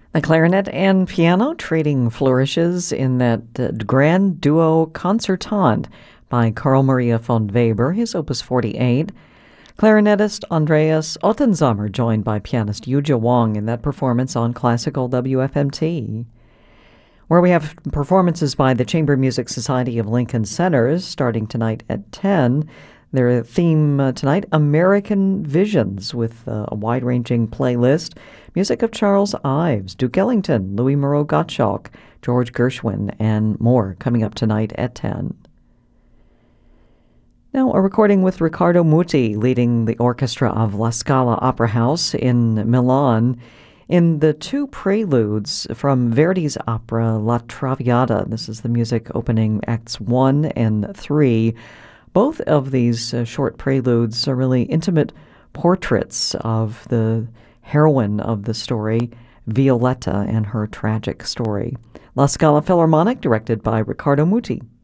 The clarinet and piano trading flourishes in that grand duo concertante by Carl Maria von Weber, his Opus 48. Clarinetist Andreas Ottensammer joined by pianist Yuja Wang in that performance on Classical WFMT. Where we have performances by the Chamber Music Society of Lincoln Center starting tonight at 10. Their theme tonight, American Visions, with a wide-ranging playlist. Music of Charles Ives, Duke Ellington, Louis Moreau Gottschalk, George Gershwin, and more coming up tonight at 10. Now, a recording with Riccardo Muti leading the orchestra of La Scala Opera House in Milan in the two preludes from Verdi's opera La Traviata. This is the music opening Acts 1 and 3. Both of these short preludes are really intimate portraits of the heroine of the story, Violetta, and her tragic story. La Scala Philharmonic, directed by Riccardo Muti.